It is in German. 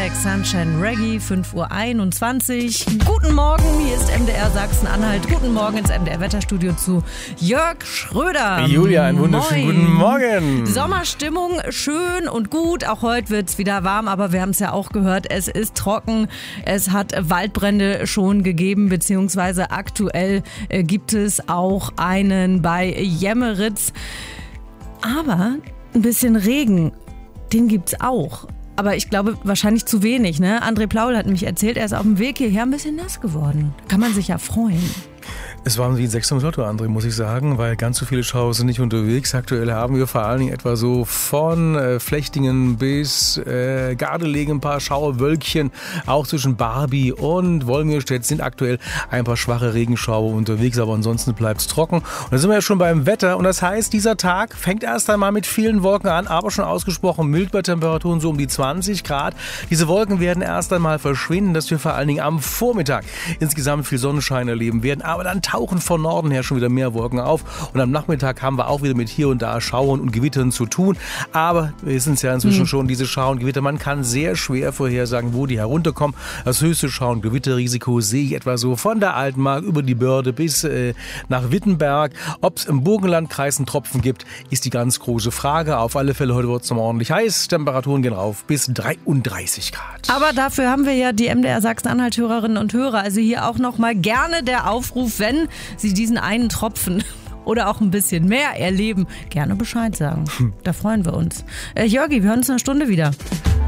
Relax Sunshine Reggae, 5:21 Uhr. Guten Morgen, hier ist MDR Sachsen-Anhalt. Guten Morgen ins MDR-Wetterstudio zu Jörg Schröder. Julia, einen wunderschönen guten Morgen. Sommerstimmung, schön und gut. Auch heute wird es wieder warm, aber wir haben es ja auch gehört, es ist trocken. Es hat Waldbrände schon gegeben, beziehungsweise aktuell gibt es auch einen bei Jemmeritz. Aber ein bisschen Regen, den gibt's auch. Aber ich glaube, wahrscheinlich zu wenig, ne? André Plaul hat nämlich erzählt, er ist auf dem Weg hierher ein bisschen nass geworden. Kann man sich ja freuen. Es war wie ein 6 im Lotto, André, muss ich sagen, weil ganz so viele Schauer sind nicht unterwegs. Aktuell haben wir vor allen Dingen etwa so von Flechtingen bis Gardelegen ein paar Schauerwölkchen. Auch zwischen Barbie und Wolmirstedt sind aktuell ein paar schwache Regenschauer unterwegs, aber ansonsten bleibt es trocken. Und da sind wir ja schon beim Wetter und das heißt, dieser Tag fängt erst einmal mit vielen Wolken an, aber schon ausgesprochen mild bei Temperaturen so um die 20 Grad. Diese Wolken werden erst einmal verschwinden, dass wir vor allen Dingen am Vormittag insgesamt viel Sonnenschein erleben werden, aber dann tauchen von Norden her schon wieder mehr Wolken auf und am Nachmittag haben wir auch wieder mit hier und da Schauern und Gewittern zu tun, aber wir wissen es ja inzwischen schon, diese Schauer und Gewitter, man kann sehr schwer vorhersagen, wo die herunterkommen. Das höchste Schauer- und Gewitterrisiko sehe ich etwa so von der Altmark über die Börde bis nach Wittenberg. Ob es im Burgenlandkreis einen Tropfen gibt, ist die ganz große Frage. Auf alle Fälle heute wird es nochmal ordentlich heiß, Temperaturen gehen rauf bis 33 Grad. Aber dafür haben wir ja die MDR Sachsen-Anhalt-Hörerinnen und Hörer, also hier auch nochmal gerne der Aufruf, wenn Sie diesen einen Tropfen oder auch ein bisschen mehr erleben, gerne Bescheid sagen. Da freuen wir uns. Jörgi, wir hören uns in einer Stunde wieder.